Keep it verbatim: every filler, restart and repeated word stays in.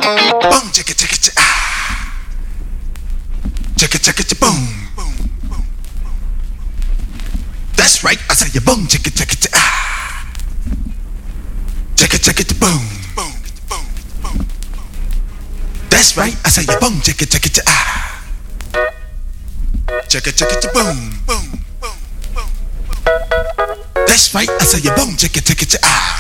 Boom, chicka, chicka, chicka, ah. Chicka, chicka, chicka, boom. That's right, I say you boom, chicka, chicka, chicka, ah. Chicka, chicka, chicka, boom. That's right, I say you boom, chicka, chicka, chicka, ah. Chicka, chicka, chicka, boom. That's right, I say you boom, chicka, chicka, chicka, ah.